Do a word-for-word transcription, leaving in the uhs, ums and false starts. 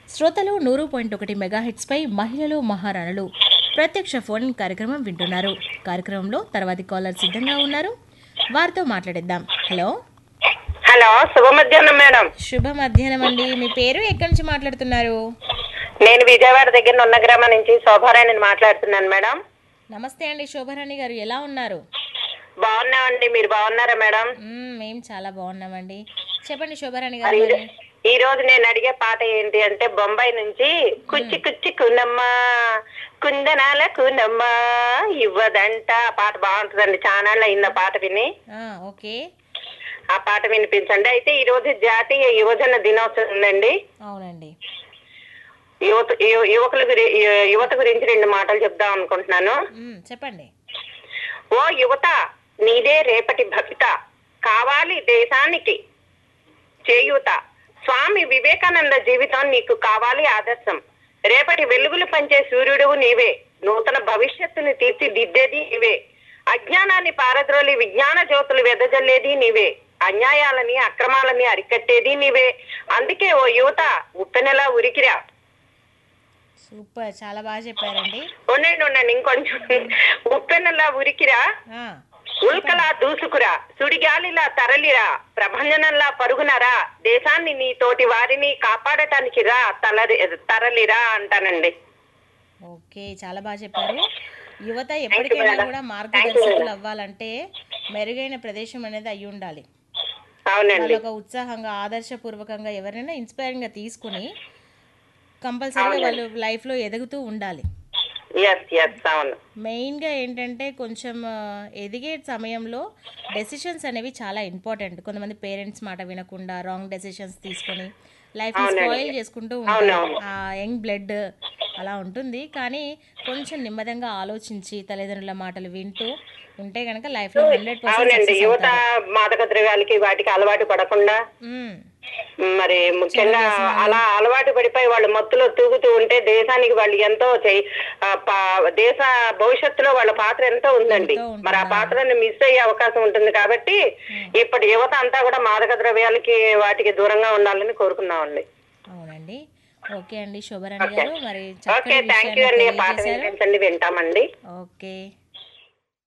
శ్రోతలు నూరు పాయింట్ ఒకటి మెగాహెట్స్పై మహిళలు మహారాణులు ప్రత్యక్ష ఫోన్ కార్యక్రమం వింటున్నారు. కార్యక్రమంలో తర్వాతి కాలర్ సిద్ధంగా ఉన్నారు, వారితో మాట్లాడిద్దాం. హలో హలో, శుభ మధ్యాహ్నం మేడం. శుభ మధ్యాహ్నం అండి. మీ పేరు ఎక్కడి నుంచి మాట్లాడుతున్నారు? నేను విజయవాడ దగ్గర నున్న గ్రామం నుంచి శోభారాణి మాట్లాడుతున్నాను మేడం. నమస్తే అండి శోభారాణి గారు, ఎలా ఉన్నారు? బాగున్నామండి, మీరు బాగున్నారా మేడం? మ్మ్, మేము చాలా బాగున్నామండి. చెప్పండి శోభారాణి గారు. మరి మరి ఈ రోజు నేను అడిగే పాట ఏంటి అంటే బొంబాయి నుంచి కుచ్చి కుచ్చి కున్నమ్మా కుందనాల కున్నమ్మా ఇవ్వదంట ఆ పాట బాగుంటుందండి. చాలా అయింది ఆ పాట విని. ఆ, ఓకే, ఆ పాట వినిపించండి. అయితే ఈ రోజు జాతీయ యువజన దినోత్సవం ఉందండి. అవునండి. యువత యు- యువకుల గురి యువత గురించి రెండు మాటలు చెప్దాం అనుకుంటున్నాను. మ్మ్, చెప్పండి. ఓ యువత, నీదే రేపటి భవిత, కావాలి దేశానికి చేయూత, స్వామి వివేకానంద జీవితం నీకు కావాలి ఆదర్శం, రేపటి వెలుగులు పంచే సూర్యుడు నీవే, నూతన భవిష్యత్తుని తీర్చిదిద్దేది నీవే, అజ్ఞానాన్ని పారద్రోలి విజ్ఞాన జ్యోతులు వెదజల్లేది నీవే, అన్యాయాలని అక్రమాలని అరికట్టేది నీవే, అందుకే ఓ యువత ఉప్పెనెలా ఉరికిరా. సూపర్, చాలా బాగా చెప్పారండి. ఉండండి ఉండండి ఇంకొంచెం. ఉప్పెనెలా ఉరికిరా, ఆ, ఉల్కలా దూసుకురా, సుడిగాలిలా తరలిరా, ప్రభంజనంలా పరుగునరా, దేశాన్ని నీ తోటి వారిని కాపాడటానికి రా తలరి తరలిరా అంటానండి. ఓకే, చాలా బాగా చెప్పారు. యువత ఎప్పటికైనా కూడా మార్గదర్శకులు అవ్వాలంటే మెరుగైన ప్రదేశం అనేది అయి ఉండాలి. అవునండి, వాళ్ళొక ఉత్సాహంగా ఆదర్శపూర్వకంగా ఎవరైనా ఇన్స్పైరింగ్ గా తీసుకుని కంపల్సరీగా వాళ్ళు లైఫ్ లో ఎదుగుతూ ఉండాలి. ఎస్ ఎస్ అవును. మెయిన్ గా ఏంటంటే కొంచెం ఆ, ఎదిగే సమయంలో డెసిషన్స్ అనేవి చాలా ఇంపార్టెంట్. కొంతమంది పేరెంట్స్ మాట వినకుండా రాంగ్ డెసిషన్స్ తీసుకొని లైఫ్ ని స్పాయిల్ చేసుకుంటూ ఉంటారు. ఆ యంగ్ బ్లడ్ అలా ఉంటుంది. కానీ కొంచెం నెమ్మదంగా ఆలోచించి తల్లిదండ్రుల మాటలు వింటూ ఉంటే కనుక లైఫ్ లో హండ్రెడ్ పర్సెంట్ అవునండి, యువత మాదక ద్రవ్యాలకి వాటికి అలవాటు పడకుండా మరి ముఖ్యంగా అలా అలవాటు పడిపోయి వాళ్ళు మత్తులో తూగుతూ ఉంటే దేశానికి వాళ్ళు ఎంతో చెయ్- ఆ, పా- దేశ భవిష్యత్తులో వాళ్ళ పాత్ర ఎంతో ఉందండి. మరి ఆ పాత్రని మిస్ అయ్యే అవకాశం ఉంటుంది. కాబట్టి ఇప్పటి యువత అంతా కూడా మాదక ద్రవ్యాలకి వాటికి దూరంగా ఉండాలని కోరుకున్నామండి. అవునండి. ఓకే అండి శోభరాణి గారు, మరి ఓకే, చక్కని థ్యాంక్ యూ విషయాన్ని అండి. పాట తెలియజేశారు. వినిపించండి, వింటామండి. ఓకే.